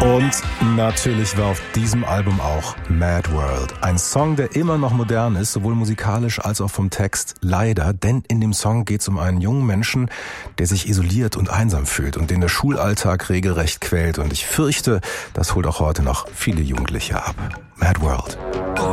Und natürlich war auf diesem Album auch Mad World. Ein Song, der immer noch modern ist, sowohl musikalisch als auch vom Text. Leider, denn in dem Song geht es um einen jungen Menschen, der sich isoliert und einsam fühlt und den der Schulalltag regelrecht quält. Und ich fürchte, das holt auch heute noch viele Jugendliche ab. Mad World.